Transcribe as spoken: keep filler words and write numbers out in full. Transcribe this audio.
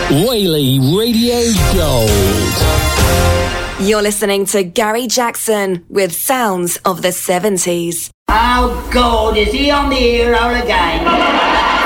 Whaley Radio Gold. You're listening to Gary Jackson with Sounds of the seventies. Oh God, is he on the hero again?